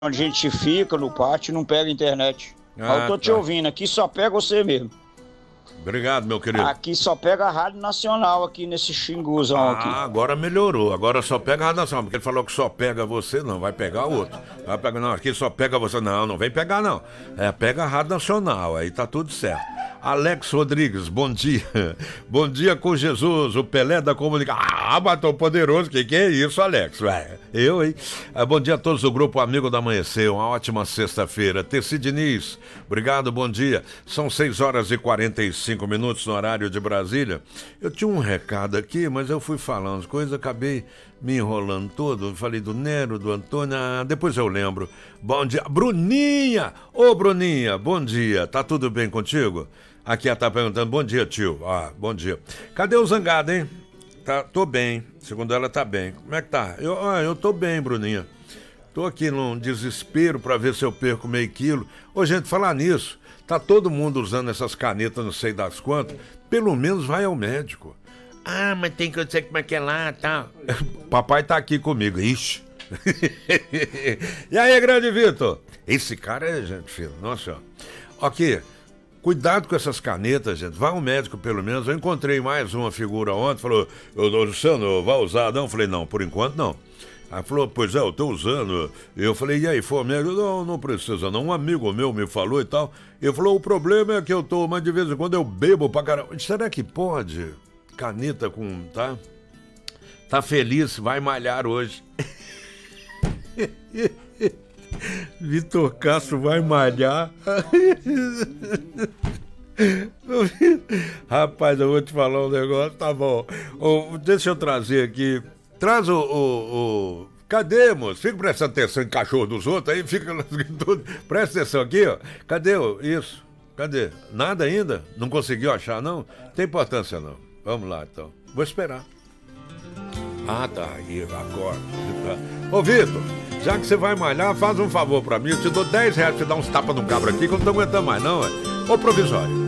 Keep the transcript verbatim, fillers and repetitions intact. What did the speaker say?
onde a gente fica, no pátio, não pega internet. Ah, eu tô tá. te ouvindo, aqui só pega você mesmo. Obrigado, meu querido. Aqui só pega a Rádio Nacional, aqui nesse xinguzão ah, aqui. Ah, agora melhorou, agora só pega a Rádio Nacional, porque ele falou que só pega você, não, vai pegar outro. Vai pegar, não, aqui só pega você, não, não vem pegar não. É, pega a Rádio Nacional, aí tá tudo certo. Alex Rodrigues, bom dia. Bom dia com Jesus, o Pelé da comunicação. Ah, batom poderoso, que que é isso, Alex? Ué, eu, hein? Ah, bom dia a todos do Grupo Amigo do Amanhecer, uma ótima sexta-feira. Tessi Diniz, obrigado, bom dia. São seis horas e quarenta e cinco minutos no horário de Brasília. Eu tinha um recado aqui, mas eu fui falando as coisas, acabei me enrolando todo. Falei do Nero, do Antônio, ah, depois eu lembro. Bom dia, Bruninha! Ô, Bruninha, bom dia, tá tudo bem contigo? Aqui ela tá perguntando, bom dia, tio. Ah, bom dia. Cadê o Zangado, hein? Tá, tô bem, segundo ela tá bem. Como é que tá? Eu, ah, eu tô bem, Bruninha. Tô aqui num desespero pra ver se eu perco meio quilo. Ô, gente, falar nisso, tá todo mundo usando essas canetas, não sei das quantas. Pelo menos vai ao médico. Ah, mas tem que eu dizer como é que é lá, tá? Papai tá aqui comigo, ixi. E aí, grande Vitor? Esse cara é gente fina, nossa. Aqui, cuidado com essas canetas, gente. Vai ao médico, pelo menos. Eu encontrei mais uma figura ontem, falou, ô, Luciano, vai usar? Não, eu falei, não, por enquanto não. Aí falou, pois é, eu tô usando. Eu falei, e aí, foi ao médico? Não, não precisa não. Um amigo meu me falou e tal. Ele falou, o problema é que eu tô, mas de vez em quando eu bebo pra caramba. Será que pode? Caneta com, tá? Tá feliz, vai malhar hoje. Vitor Castro vai malhar. Rapaz, eu vou te falar um negócio, tá bom. Oh, deixa eu trazer aqui. Traz o, o, o... Cadê, moço? Fica prestando atenção em cachorro dos outros, aí fica tudo. Presta atenção aqui, ó. Cadê o... isso? Cadê? Nada ainda? Não conseguiu achar, não? Não tem importância, não. Vamos lá, então. Vou esperar. Ah, tá. Aí, agora. Ô, Vitor, já que você vai malhar, faz um favor pra mim. Eu te dou dez reais pra você dar uns tapas no cabra aqui, que eu não tô aguentando mais, não, é? Ô, provisório.